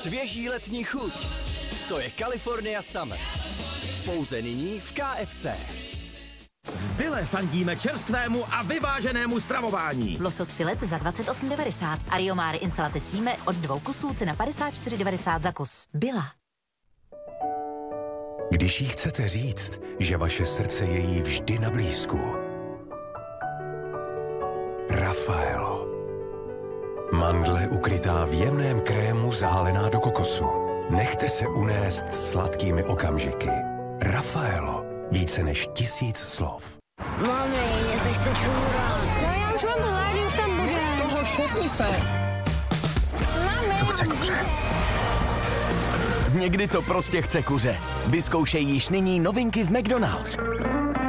svěží letní chuť. To je California Summer. Pouze nyní v KFC. V Bile fandíme čerstvému a vyváženému stravování. Losos filet za 28,90. Ariomáry insalate síme od 2 kusů cena 54,90 za kus. Billa. Když jí chcete říct, že vaše srdce je jí vždy na blízku. Raffaello. Mandle ukrytá v jemném krému zahálená do kokosu. Nechte se unést sladkými okamžiky. Raffaello. Více než 1000 slov. Mami, mně se chce čůrat. No já už mám hlad, už tam bude. Toho šutni se. Mami. To chce kuře. Někdy to prostě chce kuře. Vyzkoušej již nyní novinky v McDonald's.